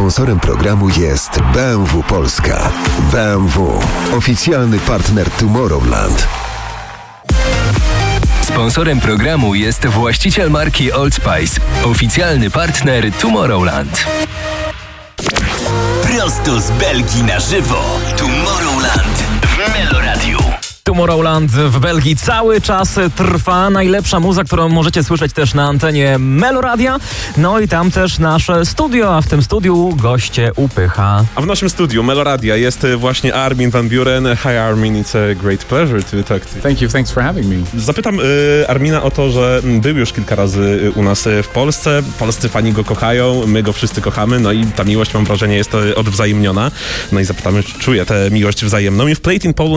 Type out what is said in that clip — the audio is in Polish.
Sponsorem programu jest BMW Polska. BMW, oficjalny partner Tomorrowland. Sponsorem programu jest właściciel marki Old Spice, oficjalny partner Tomorrowland. Prosto z Belgii na żywo. Tomorrowland w Meloradiu. Tomorrowland w Belgii cały czas trwa. Najlepsza muza, którą możecie słyszeć też na antenie Meloradia. No i tam też nasze studio, a w tym studiu goście Upycha. A w naszym studiu Meloradia jest właśnie Armin van Buuren. Hi Armin, it's a great pleasure to talk to you. Thank you, thanks for having me. Zapytam Armina o to, że był już kilka razy u nas w Polsce. Polscy fani go kochają, my go wszyscy kochamy, no i ta miłość, mam wrażenie, jest odwzajemniona. No i zapytamy, czy czuje tę miłość wzajemną. You've played in Poland